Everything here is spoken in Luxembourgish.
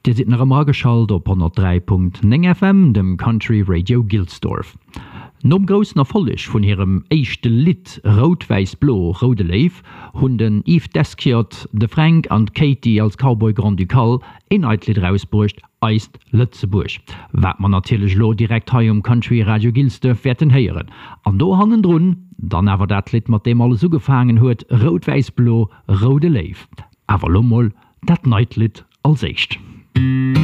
Dir sit nach am geschalt op 103.9 FM, dem Country Radio Gilsdorf. Nom grossen Erfolleg vun hirem éichte Lied Rot-Weiß-Blo Rode Leif hunn den Yves Deskiert, de Frank an Katie als Cowboy Grand Ducal Einheitlied rausbrucht eist Lützeburg. Wat man natilech lo direkt hai Country Radio Gilsdorf werden heieren. An do hannen drun, dann awer dat Lied mat dem alles sougefangen huet Rot-Weiß-Blo Rode Leif. Awer lommel dat Neitlied als echt.